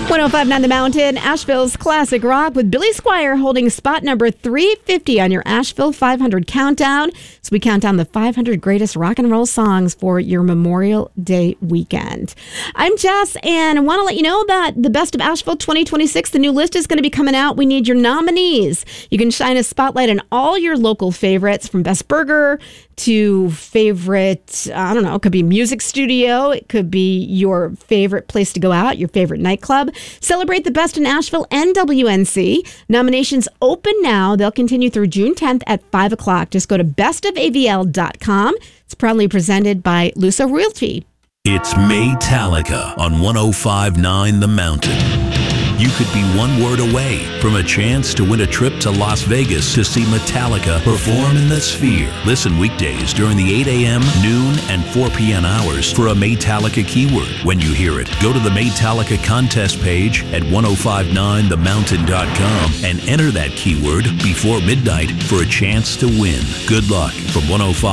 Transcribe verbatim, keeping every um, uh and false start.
one oh five point nine The Mountain, Asheville's classic rock with Billy Squier holding spot number three fifty on your Asheville five hundred countdown. So we count down the five hundred greatest rock and roll songs for your Memorial Day weekend. I'm Jess, and I want to let you know that the Best of Asheville twenty twenty-six, the new list is going to be coming out. We need your nominees. You can shine a spotlight on all your local favorites, from Best Burger to favorite, I don't know, it could be music studio. It could be your favorite place to go out, your favorite nightclub. Celebrate the best in Asheville and W N C. Nominations open now. They'll continue through June tenth at five o'clock. Just go to best of a v l dot com. It's proudly presented by Luso Realty. It's Maytalica on one oh five point nine The Mountain. You could be one word away from a chance to win a trip to Las Vegas to see Metallica perform in the Sphere. Listen weekdays during the eight a.m., noon, and four p.m. hours for a Maytalica keyword. When you hear it, go to the Maytalica contest page at ten fifty-nine the mountain dot com and enter that keyword before midnight for a chance to win. Good luck from one oh five.